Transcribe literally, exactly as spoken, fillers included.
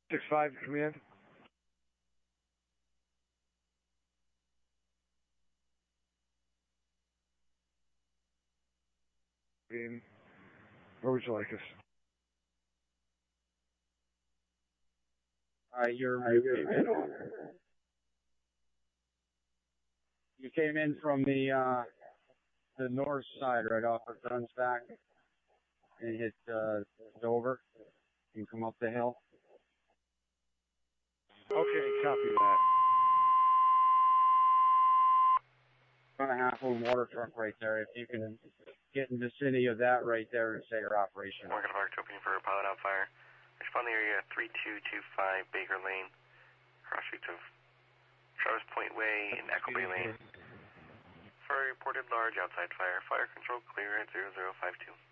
six five, command. Where would you like us? Alright, you're, you're you came in from the uh, the north side, right off of Dunsback, and hit uh, Dover, and come up the hill. Okay, copy that. Got a half-moon water truck right there. If you can get in the vicinity of that right there and say your operation. We're going to mark opening for a pilot on fire. Respond to area three two two five Baker Lane, cross streets of Travis Point Way and Echo Bay Lane. Fire reported large outside fire. Fire control clear at zero zero five two.